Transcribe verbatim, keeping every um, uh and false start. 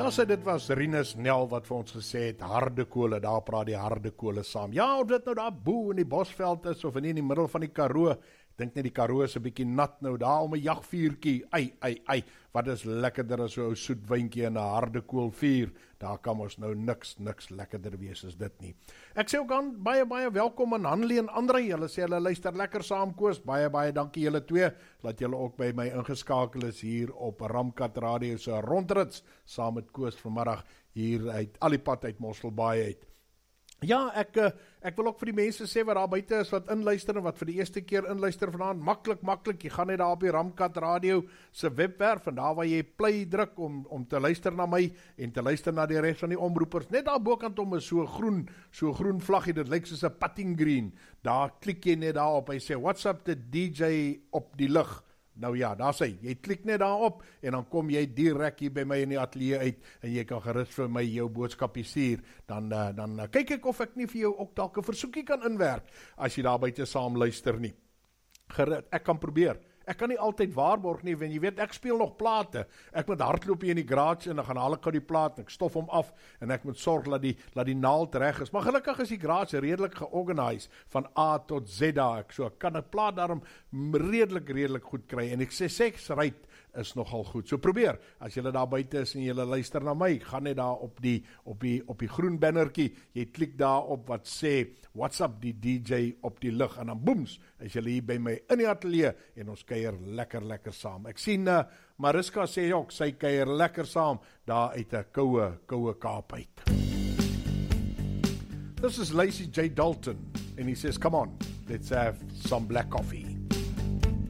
Ja, so dit was Rinus Nel wat vir ons gesê het, harde kole, daar praat die harde kole saam. Ja, of dit nou daar boe in die Bosveld is, of in die middel van die Karoo, ek dink net die Karoo is 'n bietjie nat nou, daar om 'n jagvuurtjie, ei, ei, ei, wat is lekkerder as so 'n soet wynkie en 'n harde koolvuur, daar kan ons nou niks, niks lekkerder wees as dit nie. Ek sê ook aan, baie, baie welkom aan Hanlie en André, julle sê hulle luister lekker saam, Koos, baie, baie dankie julle twee, dat julle ook by my ingeskakel is hier op Ramkat Radio se rondrits, saam met Koos vanmiddag hier uit al die pad uit Mosselbaai uit. Ja, ek, ek wil ook vir die mense sê wat daar buite is, wat inluister en wat vir die eerste keer inluister vanaand, maklik, maklik, jy gaan net daar op die Ramkat Radio se webwerf, en daar waar jy play druk om, om te luister na my, en te luister na die rest van die omroepers, net daar bokant om is so groen, so groen vlaggie, dit lyk soos 'n putting green, daar klik jy net daar op, hy sê, what's up the D J op die lug, nou ja, daar sê, jy klik net daarop, en dan kom jy direk hier by my in die atelier uit, en jy kan gerus vir my jou boodskapie stuur, dan, uh, dan uh, kyk ek of ek nie vir jou ook dalk 'n versoekie kan inwerk, as jy daar buite saam luister nie. Gerus, ek kan probeer, ek kan nie altyd waarborg nie, want jy weet, ek speel nog plate, ek moet hardloop hier in die garage, en dan gaan haal ek gou die plaat, en ek stof hom af, en ek moet sorg dat die, dat die naald reg is, maar gelukkig is die garage redelik georganiseer, van A tot Z daar, ek so, kan ek plaat daarom redelik, redelik goed kry, en ek sê, seks ryt is nogal goed, so probeer, as jylle daar buite is, en jylle luister na my, gaan net daar op die, op die, op die groen bannerkie, jy klik daar op wat sê, what's up die D J op die lug, en dan boems, is jylle hier by my in die atelier, en ons kuier lekker, lekker saam. Ek sien, uh, Mariska sê ook, sy kuier lekker saam, daar uit 'n koue, koue Kaap uit. This is Lacey J. Dalton, and he says, come on, let's have some black coffee.